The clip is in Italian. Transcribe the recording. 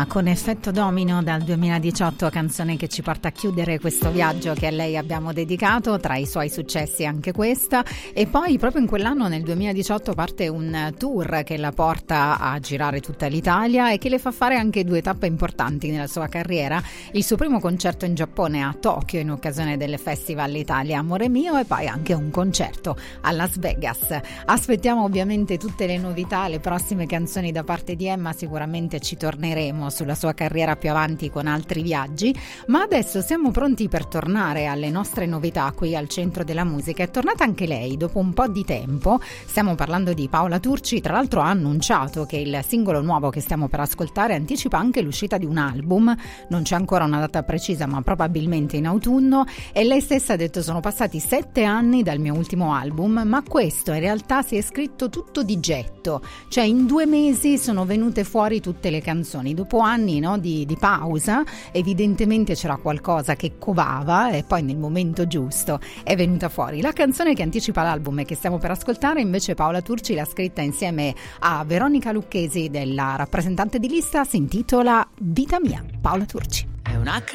con Effetto Domino dal 2018, canzone che ci porta a chiudere questo viaggio che a lei abbiamo dedicato, tra i suoi successi anche questa. E poi proprio in quell'anno, nel 2018, parte un tour che la porta a girare tutta l'Italia e che le fa fare anche due tappe importanti nella sua carriera: il suo primo concerto in Giappone, a Tokyo, in occasione del Festival Italia Amore Mio, e poi anche un concerto a Las Vegas. Aspettiamo ovviamente tutte le novità, le prossime canzoni da parte di Emma. Sicuramente ci torneremo sulla sua carriera più avanti con altri viaggi, ma adesso siamo pronti per tornare alle nostre novità qui al Centro della Musica. È tornata anche lei dopo un po' di tempo. Stiamo parlando di Paola Turci. Tra l'altro ha annunciato che il singolo nuovo che stiamo per ascoltare anticipa anche l'uscita di un album. Non c'è ancora una data precisa, ma probabilmente in autunno, e lei stessa ha detto: sono passati 7 anni dal mio ultimo album, ma questo in realtà si è scritto tutto di getto, cioè in 2 mesi sono venute fuori tutte le canzoni. Dopo anni, no, di pausa, evidentemente c'era qualcosa che covava e poi nel momento giusto è venuta fuori. La canzone che anticipa l'album e che stiamo per ascoltare invece Paola Turci l'ha scritta insieme a Veronica Lucchesi, della rappresentante di lista, si intitola Vita Mia. Paola Turci. È una